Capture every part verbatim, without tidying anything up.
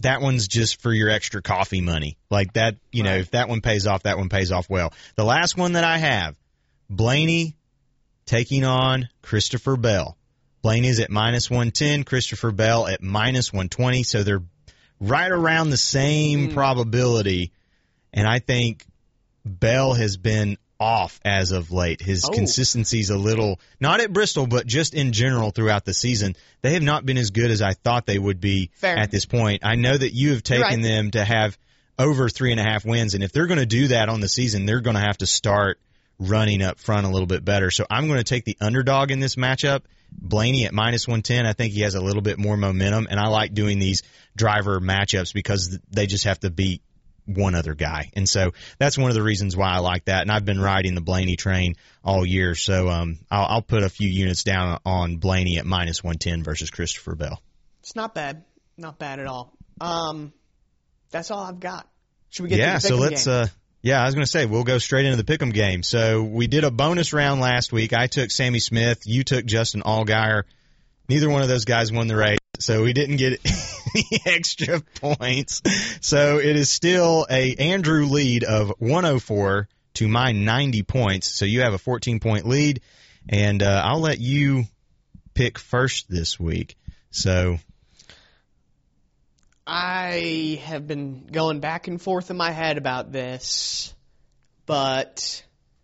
that one's just for your extra coffee money. Like that, you know, Right. if that one pays off, that one pays off well. The last one that I have, Blaney taking on Christopher Bell. Blaney's at minus one ten, Christopher Bell at minus one twenty, so they're right around the same Mm. probability, and I think Bell has been off as of late. His Oh. consistency's a little, not at Bristol, but just in general throughout the season. They have not been as good as I thought they would be Fair. at this point. I know that you have You're taken right. them to have over three and a half wins, and if they're going to do that on the season, they're going to have to start running up front a little bit better. So I'm going to take the underdog in this matchup, Blaney at minus one ten. I think he has a little bit more momentum, and I like doing these driver matchups because they just have to beat one other guy. And so that's one of the reasons why I like that. And I've been riding the Blaney train all year. So um, I'll, I'll put a few units down on Blaney at minus one ten versus Christopher Bell. It's not bad. Not bad at all. Um, that's all I've got. Should we get Yeah, to the so pick'em let's, game? uh, yeah, I was going to say, we'll go straight into the pick'em game. So we did a bonus round last week. I took Sammy Smith. You took Justin Allgaier. Neither one of those guys won the race, so we didn't get any extra points. So it is still a Andrew lead of one oh four to my ninety points. So you have a fourteen-point lead, and uh, I'll let you pick first this week. So I have been going back and forth in my head about this, but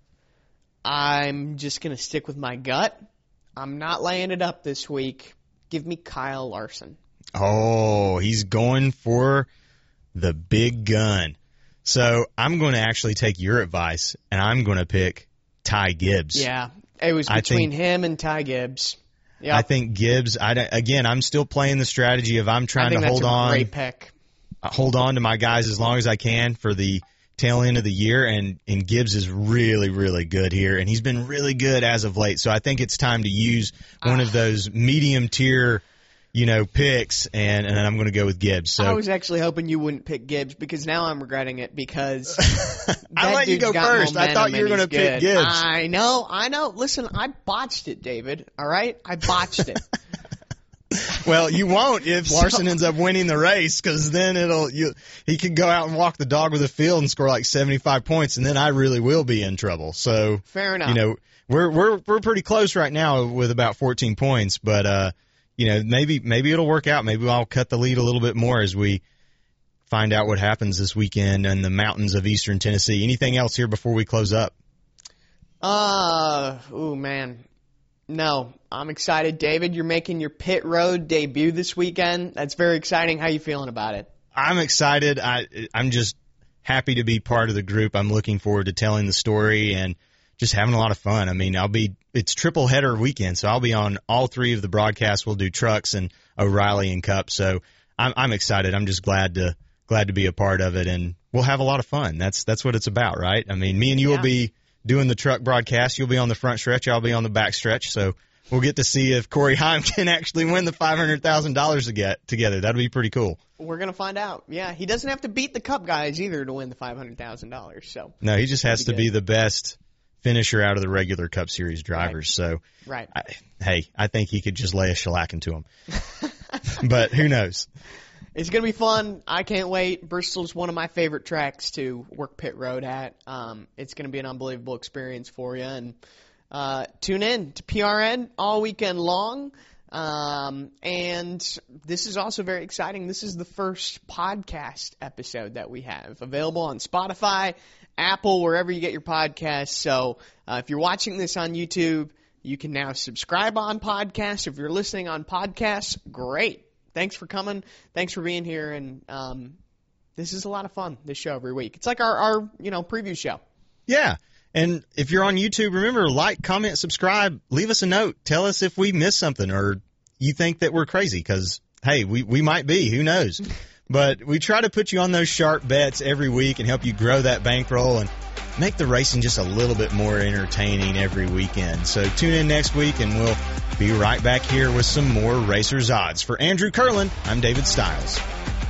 I'm just going to stick with my gut. I'm not laying it up this week. Give me Kyle Larson. Oh, he's going for the big gun. So I'm going to actually take your advice, and I'm going to pick Ty Gibbs. Yeah, it was I between think- him and Ty Gibbs. Yep. I think Gibbs, I, don't- again, I'm still playing the strategy of I'm I trying think to that's hold a on, great pick. hold on to my guys as long as I can for the tail end of the year, and, and Gibbs is really, really good here, and he's been really good as of late. So I think it's time to use one Ah. of those medium tier, you know, picks, and, and I'm going to go with Gibbs. So I was actually hoping you wouldn't pick Gibbs because now I'm regretting it because I that let you dude's go got first. I thought momentum you were and going to he's pick good. Gibbs. I know, I know. Listen, I botched it, David. All right? I botched it. Well, you won't if Larson ends up winning the race, because then it'll you, he could go out and walk the dog with the field and score like seventy-five points, and then I really will be in trouble. So Fair enough. you know, we're we're we're pretty close right now with about fourteen points, but uh, you know, maybe maybe it'll work out. Maybe I'll cut the lead a little bit more as we find out what happens this weekend in the mountains of Eastern Tennessee. Anything else here before we close up? Uh, ooh, man. No, I'm excited. David, you're making your pit road debut this weekend. That's very exciting. How you feeling about it? I'm excited. I I'm just happy to be part of the group. I'm looking forward to telling the story and just having a lot of fun. I mean, I'll be it's triple header weekend, so I'll be on all three of the broadcasts. We'll do trucks and O'Reilly and Cup. So I'm I'm excited. I'm just glad to glad to be a part of it, and we'll have a lot of fun. That's that's what it's about, right? I mean, me and you Yeah. will be doing the truck broadcast. You'll be on the front stretch. I'll be on the back stretch. So we'll get to see if Corey Heim can actually win the five hundred thousand dollars to get together. That'll be pretty cool. We're going to find out. Yeah, he doesn't have to beat the Cup guys either to win the five hundred thousand dollars. So No, he just has to That'd be be good. the best finisher out of the regular Cup Series drivers. So, Right. I, hey, I think he could just lay a shellac into him. But who knows? It's going to be fun. I can't wait. Bristol's one of my favorite tracks to work pit road at. Um, it's going to be an unbelievable experience for you. And uh, tune in to P R N all weekend long. Um, and this is also very exciting. This is the first podcast episode that we have available on Spotify, Apple, wherever you get your podcasts. So uh, if you're watching this on YouTube, you can now subscribe on podcasts. If you're listening on podcasts, great. Thanks for coming. Thanks for being here. And um, this is a lot of fun, this show every week. It's like our, our you know, preview show. Yeah. And if you're on YouTube, remember, like, comment, subscribe, leave us a note. Tell us if we missed something or you think that we're crazy because, hey, we, we might be. Who knows? But we try to put you on those sharp bets every week and help you grow that bankroll and make the racing just a little bit more entertaining every weekend. So tune in next week, and we'll be right back here with some more Racers Odds. For Andrew Curlin, I'm David Stiles.